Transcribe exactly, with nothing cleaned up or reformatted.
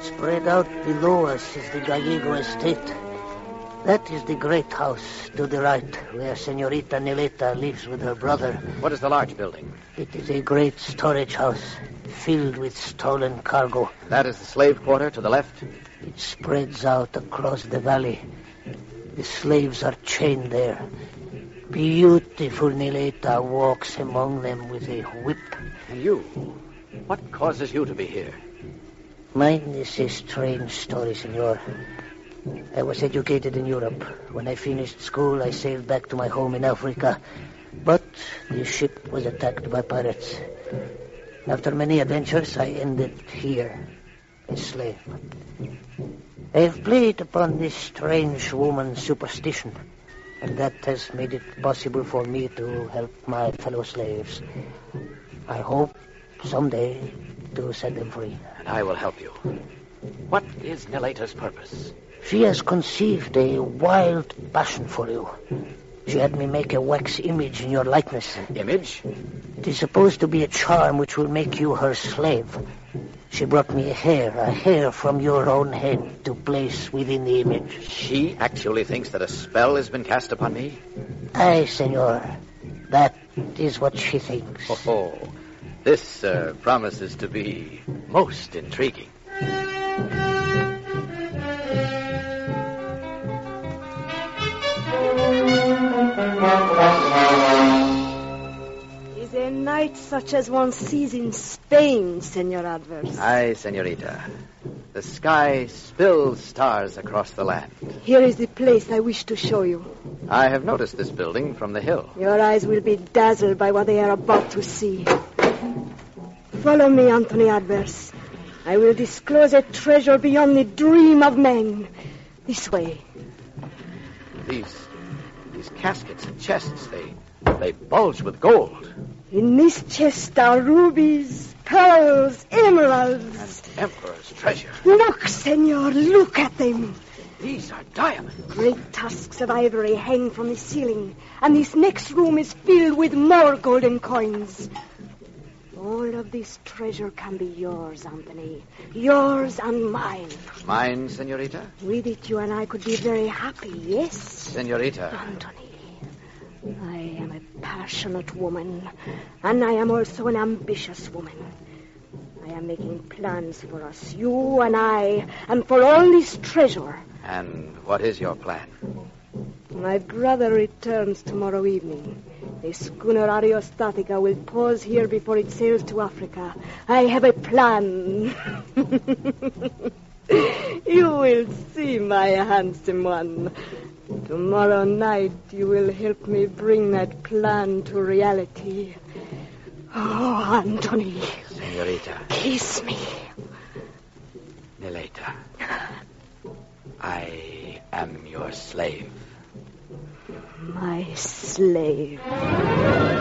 Spread out below us is the Gallego estate. That is the great house to the right, where Senorita Nileta lives with her brother. What is the large building? It is a great storage house, filled with stolen cargo. That is the slave quarter to the left? It spreads out across the valley. The slaves are chained there. Beautiful Nileta walks among them with a whip. And you? What causes you to be here? Mine is a strange story, senor. I was educated in Europe. When I finished school, I sailed back to my home in Africa. But the ship was attacked by pirates. After many adventures, I ended here, a slave. I have played upon this strange woman's superstition, and that has made it possible for me to help my fellow slaves. I hope someday to set them free. And I will help you. What is Nileta's purpose? She has conceived a wild passion for you. She had me make a wax image in your likeness. Image? It is supposed to be a charm which will make you her slave. She brought me a hair, a hair from your own head to place within the image. She actually thinks that a spell has been cast upon me? Aye, senor. That is what she thinks. Oh, this uh, promises to be most intriguing. Is a night such as one sees in Spain, Senor Adverse? Aye, senorita. The sky spills stars across the land. Here is the place I wish to show you. I have noticed this building from the hill. Your eyes will be dazzled by what they are about to see. Follow me, Anthony Adverse. I will disclose a treasure beyond the dream of men. This way. These, these caskets and chests, they, they bulge with gold. In this chest are rubies, pearls, emeralds. And Emperor's treasure. Look, senor, look at them. These are diamonds. Great tusks of ivory hang from the ceiling, and this next room is filled with more golden coins. All of this treasure can be yours, Anthony. Yours and mine. Mine, senorita? With it, you and I could be very happy, yes? Senorita. Anthony, I am a passionate woman, and I am also an ambitious woman. I am making plans for us, you and I, and for all this treasure. And what is your plan? My brother returns tomorrow evening. The schooner Ariostatica will pause here before it sails to Africa. I have a plan. You will see, my handsome one. Tomorrow night you will help me bring that plan to reality. Oh, Anthony. Senorita. Kiss me. Nileta. I am your slave. My slave.